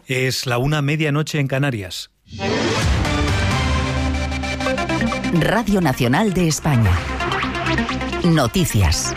Es la 1:00 en Canarias. Radio Nacional de España. Noticias.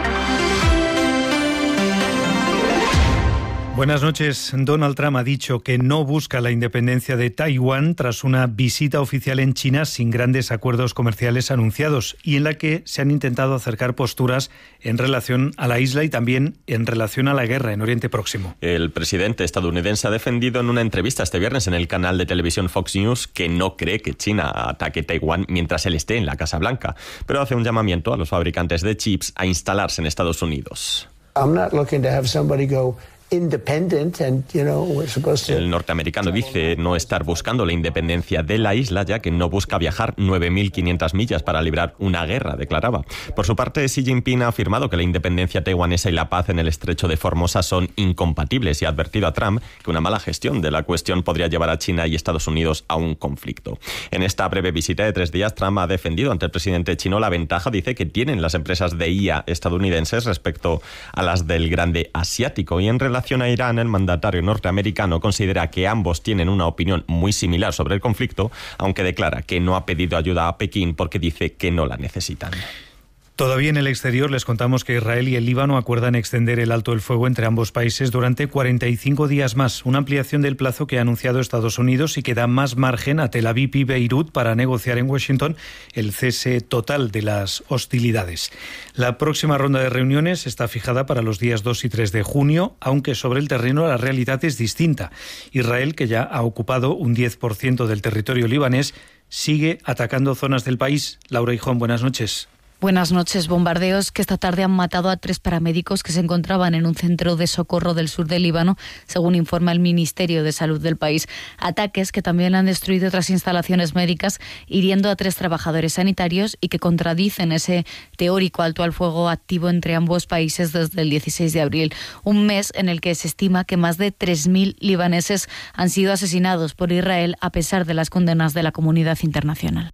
Buenas noches. Donald Trump ha dicho que no busca la independencia de Taiwán tras una visita oficial en China sin grandes acuerdos comerciales anunciados y en la que se han intentado acercar posturas en relación a la isla y también en relación a la guerra en Oriente Próximo. El presidente estadounidense ha defendido en una entrevista este viernes en el canal de televisión Fox News que no cree que China ataque Taiwán mientras él esté en la Casa Blanca, pero hace un llamamiento a los fabricantes de chips a instalarse en Estados Unidos. I'm not looking to have somebody go independent and, we're supposed to... El norteamericano dice no estar buscando la independencia de la isla, ya que no busca viajar 9.500 millas para librar una guerra, declaraba. Por su parte, Xi Jinping ha afirmado que la independencia taiwanesa y la paz en el estrecho de Formosa son incompatibles y ha advertido a Trump que una mala gestión de la cuestión podría llevar a China y Estados Unidos a un conflicto. En esta breve visita de 3 días, Trump ha defendido ante el presidente chino la ventaja, dice, que tienen las empresas de IA estadounidenses respecto a las del grande asiático. Y en relación a Irán, el mandatario norteamericano considera que ambos tienen una opinión muy similar sobre el conflicto, aunque declara que no ha pedido ayuda a Pekín porque dice que no la necesitan. Todavía en el exterior les contamos que Israel y el Líbano acuerdan extender el alto el fuego entre ambos países durante 45 días más, una ampliación del plazo que ha anunciado Estados Unidos y que da más margen a Tel Aviv y Beirut para negociar en Washington el cese total de las hostilidades. La próxima ronda de reuniones está fijada para los días 2 y 3 de junio, aunque sobre el terreno la realidad es distinta. Israel, que ya ha ocupado un 10% del territorio libanés, sigue atacando zonas del país. Laura Hijón, buenas noches. Buenas noches. Bombardeos que esta tarde han matado a 3 paramédicos que se encontraban en un centro de socorro del sur del Líbano, según informa el Ministerio de Salud del país. Ataques que también han destruido otras instalaciones médicas, hiriendo a 3 trabajadores sanitarios y que contradicen ese teórico alto al fuego activo entre ambos países desde el 16 de abril. Un mes en el que se estima que más de 3.000 libaneses han sido asesinados por Israel a pesar de las condenas de la comunidad internacional.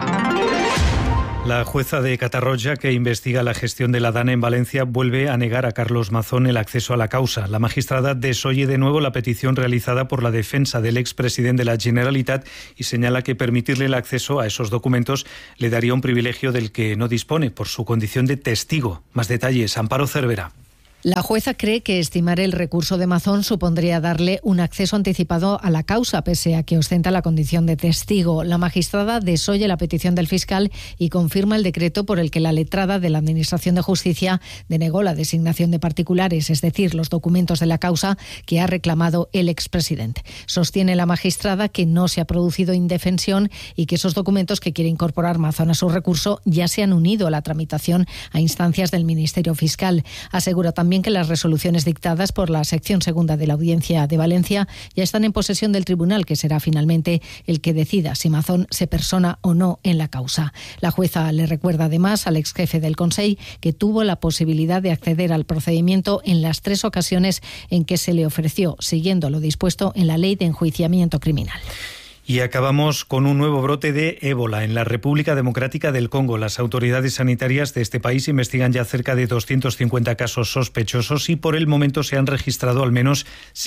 La jueza de Catarroja, que investiga la gestión de la DANA en Valencia, vuelve a negar a Carlos Mazón el acceso a la causa. La magistrada desoye de nuevo la petición realizada por la defensa del expresidente de la Generalitat y señala que permitirle el acceso a esos documentos le daría un privilegio del que no dispone por su condición de testigo. Más detalles, Amparo Cervera. La jueza cree que estimar el recurso de Mazón supondría darle un acceso anticipado a la causa, pese a que ostenta la condición de testigo. La magistrada desoye la petición del fiscal y confirma el decreto por el que la letrada de la Administración de Justicia denegó la designación de particulares, es decir, los documentos de la causa que ha reclamado el expresidente. Sostiene la magistrada que no se ha producido indefensión y que esos documentos que quiere incorporar Mazón a su recurso ya se han unido a la tramitación a instancias del Ministerio Fiscal. Asegura también que las resoluciones dictadas por la sección segunda de la Audiencia de Valencia ya están en posesión del tribunal, que será finalmente el que decida si Mazón se persona o no en la causa. La jueza le recuerda además al exjefe del Consell que tuvo la posibilidad de acceder al procedimiento en las 3 ocasiones en que se le ofreció, siguiendo lo dispuesto en la Ley de Enjuiciamiento Criminal. Y acabamos con un nuevo brote de ébola en la República Democrática del Congo. Las autoridades sanitarias de este país investigan ya cerca de 250 casos sospechosos y por el momento se han registrado al menos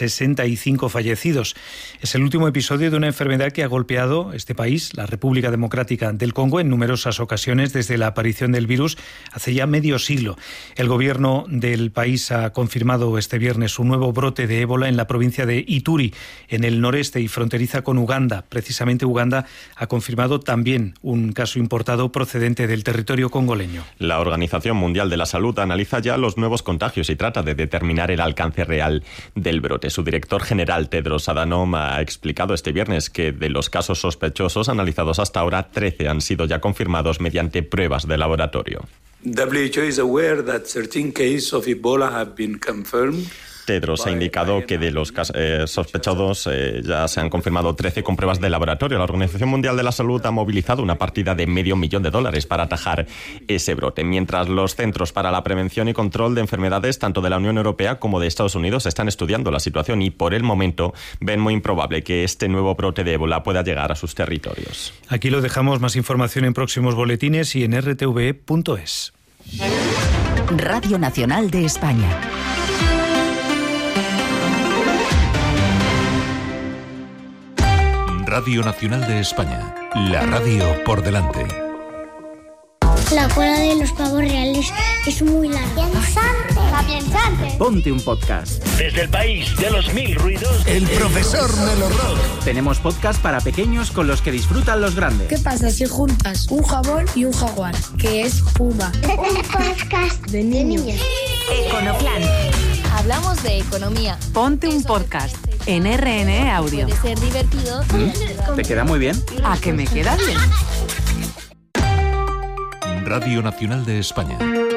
65 fallecidos. Es el último episodio de una enfermedad que ha golpeado este país, la República Democrática del Congo, en numerosas ocasiones desde la aparición del virus hace ya medio siglo. El gobierno del país ha confirmado este viernes un nuevo brote de ébola en la provincia de Ituri, en el noreste y fronteriza con Uganda. Precisamente Uganda ha confirmado también un caso importado procedente del territorio congoleño. La Organización Mundial de la Salud analiza ya los nuevos contagios y trata de determinar el alcance real del brote. Su director general, Tedros Adhanom, ha explicado este viernes que de los casos sospechosos analizados hasta ahora, 13 han sido ya confirmados mediante pruebas de laboratorio. WHO is aware that 13 cases of Ebola have been confirmed. Tedros ha indicado que de los sospechados ya se han confirmado 13 con pruebas de laboratorio. La Organización Mundial de la Salud ha movilizado una partida de $500,000 para atajar ese brote, mientras los Centros para la Prevención y Control de Enfermedades, tanto de la Unión Europea como de Estados Unidos, están estudiando la situación y por el momento ven muy improbable que este nuevo brote de ébola pueda llegar a sus territorios. Aquí lo dejamos, más información en próximos boletines y en rtve.es. Radio Nacional de España. Radio Nacional de España, la radio por delante. La cola de los pavos reales es muy larga. ¡Piensante! Ponte un podcast. Desde el país de los mil ruidos, el profesor Melo Rock. Tenemos podcast para pequeños con los que disfrutan los grandes. ¿Qué pasa si juntas un jabón y un jaguar? Que es Puma. Un podcast de niños. Econoplan. Hablamos de economía. Ponte un podcast en RNE Audio. Puede ser divertido. ¿Te queda muy bien? ¿A que me queda bien? Radio Nacional de España.